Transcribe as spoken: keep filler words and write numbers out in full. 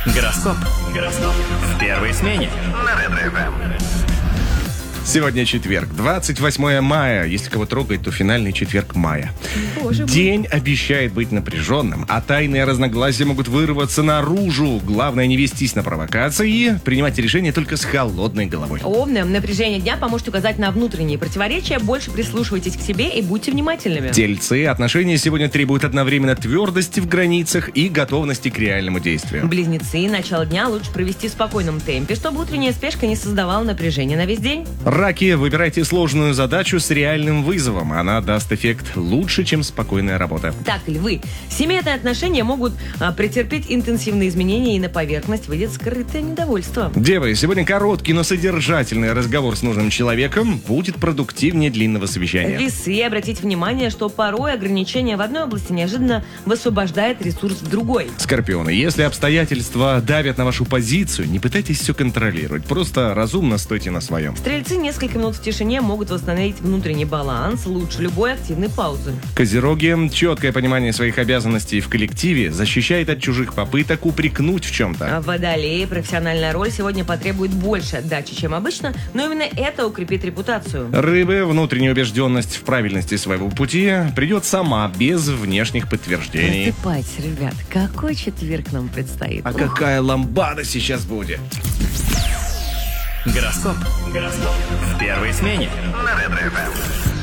Гороскоп. Гороскоп. В первой смене. На Ретро-эф эм. Сегодня четверг, двадцать восьмое мая. Если кого трогает, то финальный четверг мая. Боже мой. День обещает быть напряженным, а тайные разногласия могут вырваться наружу. Главное не вестись на провокации и принимать решения только с холодной головой. Овны, напряжение дня поможет указать на внутренние противоречия. Больше прислушивайтесь к себе и будьте внимательными. Тельцы, отношения сегодня требуют одновременно твердости в границах и готовности к реальному действию. Близнецы, начало дня лучше провести в спокойном темпе, чтобы утренняя спешка не создавала напряжения на весь день. Раки, выбирайте сложную задачу с реальным вызовом. Она даст эффект лучше, чем спокойная работа. Так, львы, семейные отношения могут а, претерпеть интенсивные изменения, и на поверхность выйдет скрытое недовольство. Девы, сегодня короткий, но содержательный разговор с нужным человеком будет продуктивнее длинного совещания. Весы, обратите внимание, что порой ограничение в одной области неожиданно высвобождает ресурс в другой. Скорпионы, если обстоятельства давят на вашу позицию, не пытайтесь все контролировать, просто разумно стойте на своем. Стрельцы несколько минут в тишине могут восстановить внутренний баланс лучше любой активной паузы. Козероги, четкое понимание своих обязанностей в коллективе защищает от чужих попыток упрекнуть в чем-то. А водолеи, профессиональная роль сегодня потребует больше отдачи, чем обычно, но именно это укрепит репутацию. Рыбы, внутренняя убежденность в правильности своего пути придет сама, без внешних подтверждений. Просыпайтесь, ребят, какой четверг нам предстоит? А какая ламбада сейчас будет? Гороскоп. Гороскоп. В первой смене. На Ретро-эф эм.